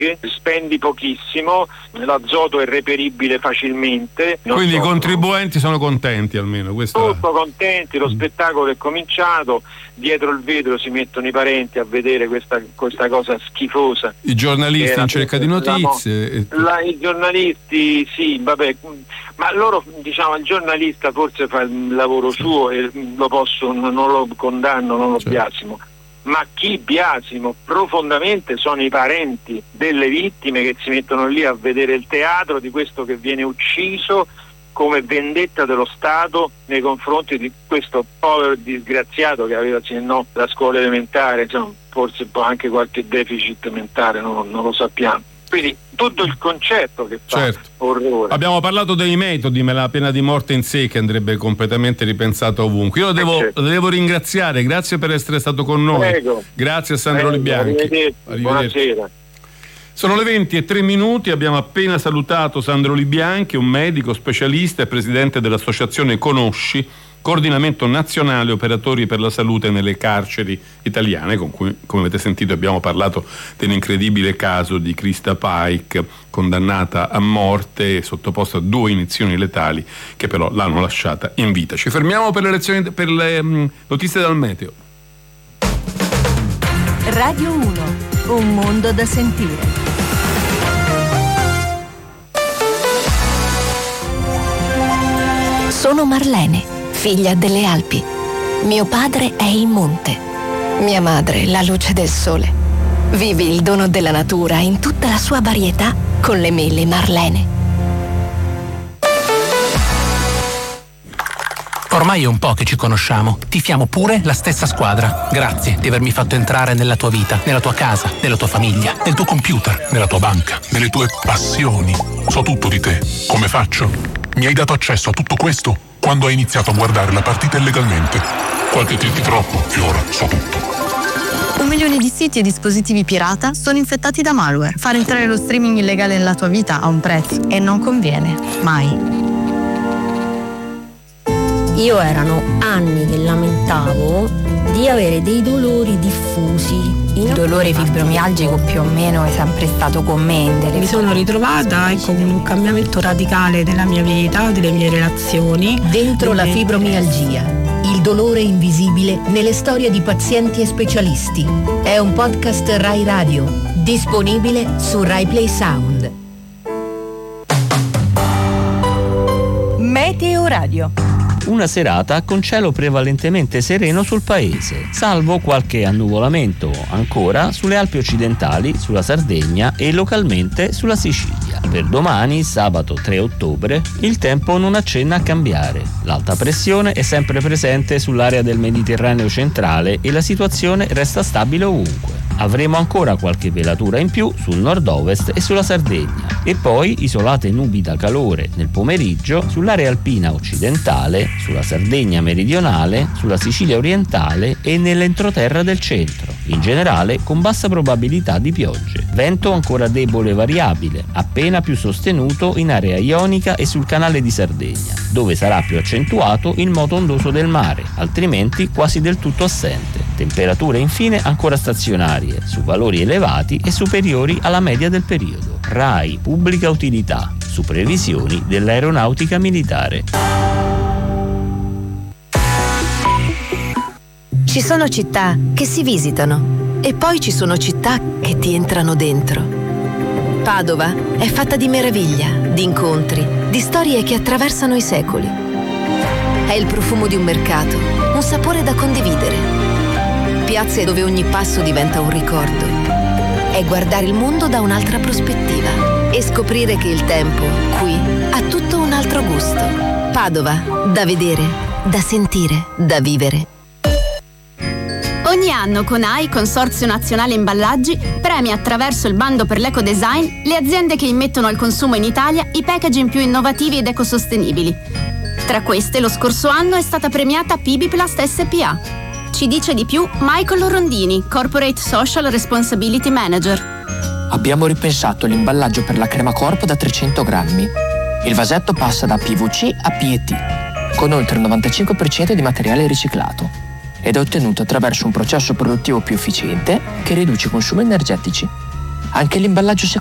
spendi pochissimo, l'azoto è reperibile facilmente. Quindi i contribuenti sono contenti almeno. Tutto contenti, lo spettacolo è cominciato, dietro il vetro si mettono i parenti a vedere questa cosa schifosa. I giornalisti in cerca di notizie. I giornalisti sì, vabbè, ma loro, diciamo, il giornalista forse fa il lavoro suo e non lo condanno, non lo biasimo. Ma chi biasimo profondamente sono i parenti delle vittime che si mettono lì a vedere il teatro di questo che viene ucciso come vendetta dello Stato nei confronti di questo povero disgraziato che aveva la scuola elementare, insomma, forse anche qualche deficit mentale, non lo sappiamo. Quindi tutto il concetto che fa orrore. Abbiamo parlato dei metodi, ma la pena di morte in sé che andrebbe completamente ripensata ovunque. Io lo devo ringraziare, grazie per essere stato con noi. Prego. Grazie a Sandro Libianchi. Arrivederci. Buonasera. Sono le 20:03, abbiamo appena salutato Sandro Libianchi, un medico specialista e presidente dell'associazione Conosci, coordinamento nazionale operatori per la salute nelle carceri italiane, con cui, come avete sentito, abbiamo parlato dell'incredibile caso di Krista Paik, condannata a morte e sottoposta a 2 iniezioni letali che però l'hanno lasciata in vita. Ci fermiamo per le notizie dal meteo. Radio 1, un mondo da sentire. Sono Marlene, figlia delle Alpi. Mio padre è il monte. Mia madre, la luce del sole. Vivi il dono della natura in tutta la sua varietà con le mele Marlene. Ormai è un po' che ci conosciamo. Tifiamo pure la stessa squadra. Grazie di avermi fatto entrare nella tua vita, nella tua casa, nella tua famiglia, nel tuo computer, nella tua banca, nelle tue passioni. So tutto di te. Come faccio? Mi hai dato accesso a tutto questo quando hai iniziato a guardare la partita illegalmente. Qualche click troppo e ora so tutto. 1 milione di siti e dispositivi pirata sono infettati da malware. Far entrare lo streaming illegale nella tua vita ha un prezzo e non conviene, mai. Io erano anni che lamentavo di avere dei dolori diffusi. Il dolore fibromialgico più o meno è sempre stato con me. Mi sono ritrovata con un cambiamento radicale della mia vita, delle mie relazioni. Dentro la fibromialgia, il dolore invisibile nelle storie di pazienti e specialisti. È un podcast Rai Radio, disponibile su Rai Play Sound. Meteo Radio. Una serata con cielo prevalentemente sereno sul paese, salvo qualche annuvolamento ancora sulle Alpi occidentali, sulla Sardegna e localmente sulla Sicilia. Per domani, sabato 3 ottobre, il tempo non accenna a cambiare. L'alta pressione è sempre presente sull'area del Mediterraneo centrale e la situazione resta stabile ovunque. Avremo ancora qualche velatura in più sul nord-ovest e sulla Sardegna e poi isolate nubi da calore nel pomeriggio sull'area alpina occidentale, sulla Sardegna meridionale, sulla Sicilia orientale e nell'entroterra del centro, in generale con bassa probabilità di piogge. Vento ancora debole e variabile, appena più sostenuto in area ionica e sul canale di Sardegna, dove sarà più accentuato il moto ondoso del mare, altrimenti quasi del tutto assente. Temperature infine ancora stazionarie, su valori elevati e superiori alla media del periodo. RAI Pubblica Utilità, su previsioni dell'aeronautica militare. Ci sono città che si visitano e poi ci sono città che ti entrano dentro. Padova è fatta di meraviglia, di incontri, di storie che attraversano i secoli. È il profumo di un mercato, un sapore da condividere. Piazze dove ogni passo diventa un ricordo. È guardare il mondo da un'altra prospettiva e scoprire che il tempo qui ha tutto un altro gusto. Padova, da vedere, da sentire, da vivere. Ogni anno CONAI, Consorzio Nazionale Imballaggi, premia attraverso il bando per l'ecodesign le aziende che immettono al consumo in Italia i packaging più innovativi ed ecosostenibili. Tra queste, lo scorso anno è stata premiata PibiPlast SPA. Ci dice di più Michael Rondini, Corporate Social Responsibility Manager. Abbiamo ripensato l'imballaggio per la crema corpo da 300 grammi. Il vasetto passa da PVC a PET, con oltre il 95% di materiale riciclato, ed è ottenuto attraverso un processo produttivo più efficiente che riduce i consumi energetici. Anche l'imballaggio